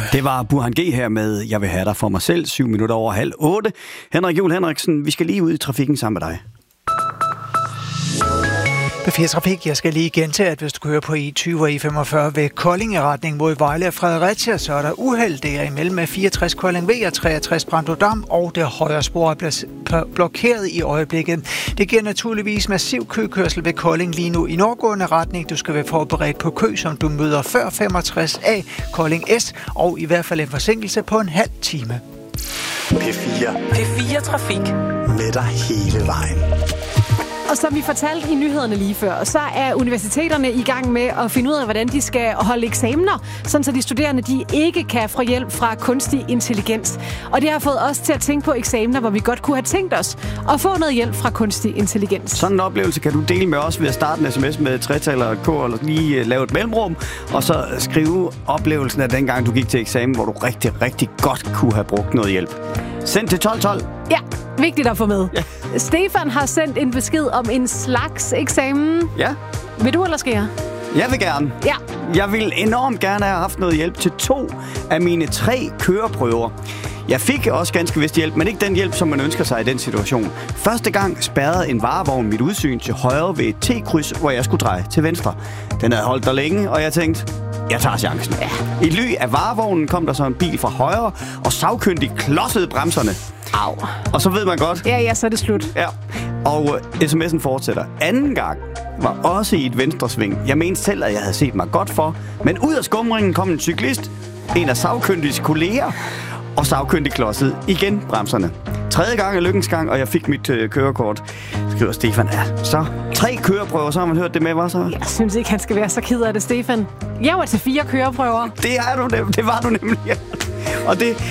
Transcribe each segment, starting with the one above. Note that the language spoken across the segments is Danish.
Det var Burhan G. her med Jeg vil have dig for mig selv, 7:07. Henrik Juhl Henriksen, vi skal lige ud i trafikken sammen med dig. P4 Trafik, jeg skal lige gentage, at hvis du kører på E20 og E45 ved Kolding i retning mod Vejle og Fredericia, så er der uheld. Det er imellem med 64 Kolding V og 63 Bramdam, og det højre spor er blokeret i øjeblikket. Det giver naturligvis massiv køkørsel ved Kolding lige nu i nordgående retning. Du skal være forberedt på kø, som du møder før 65A Kolding S, og i hvert fald en forsinkelse på en halv time. P4 Trafik. Med dig hele vejen. Og som vi fortalte i nyhederne lige før, så er universiteterne i gang med at finde ud af, hvordan de skal holde eksamener, sådan så de studerende de ikke kan få hjælp fra kunstig intelligens. Og det har fået os til at tænke på eksamener, hvor vi godt kunne have tænkt os at få noget hjælp fra kunstig intelligens. Sådan en oplevelse kan du dele med os ved at starte en sms med tretal og k, eller lige lave et mellemrum, og så skrive oplevelsen af dengang, du gik til eksamen, hvor du rigtig, rigtig godt kunne have brugt noget hjælp. Send til 1212. Ja, vigtigt at få med. Ja. Stefan har sendt en besked om en slags eksamen. Ja. Vil du, eller skal jeg? Jeg vil gerne. Ja. Jeg vil enormt gerne have haft noget hjælp til 2 af mine 3 køreprøver. Jeg fik også ganske vist hjælp, men ikke den hjælp, som man ønsker sig i den situation. Første gang spærrede en varevogn mit udsyn til højre ved et T-kryds, hvor jeg skulle dreje til venstre. Den havde holdt der længe, og jeg tænkte, jeg tager chancen. Ja. I ly af varevognen kom der så en bil fra højre, og sagkyndigt klodsede bremserne. Au. Og så ved man godt. Ja, så er det slut. Ja. Og sms'en fortsætter. Anden gang var også i et venstresving. Jeg mente selv, at jeg havde set mig godt for. Men ud af skumringen kom en cyklist, en af sagkyndiges kolleger, og sagkyndigt klodsede igen bremserne. 3. gang er lykkens gang, og jeg fik mit kørekort, skriver Stefan. Ja, så 3 køreprøver, så har man hørt det med, hvad så? Jeg synes ikke, han skal være så ked af det, Stefan. Jeg var til 4 køreprøver. Det var du nemlig. Ja. Og det,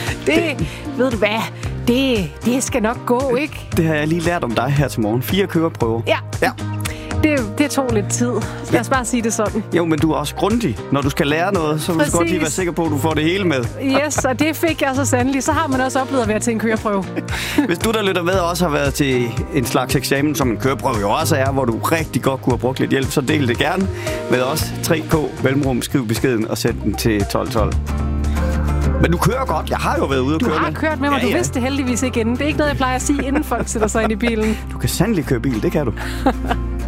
ved du hvad? Det skal nok gå, ikke? Det har jeg lige lært om dig her til morgen. 4 køreprøver. Ja. Det tog lidt tid. Lad os bare sige det sådan. Jo, men du er også grundig. Når du skal lære noget, så vil du godt lige være sikker på, at du får det hele med. Yes, og det fik jeg så sandelig. Så har man også oplevet at være til en køreprøve. Hvis du, der lytter med, også har været til en slags eksamen, som en køreprøve jo også er, hvor du rigtig godt kunne have brugt lidt hjælp, så del det gerne med os. 3K, mellemrum, skriv beskeden og send den til 1212. Men du kører godt. Jeg har jo været ude og køre med. Du har kørt med mig. Ja. Du vidste det heldigvis ikke inden. Det er ikke noget, jeg plejer at sige, inden folk sætter sig ind i bilen. Du kan sandelig køre bil. Det kan du.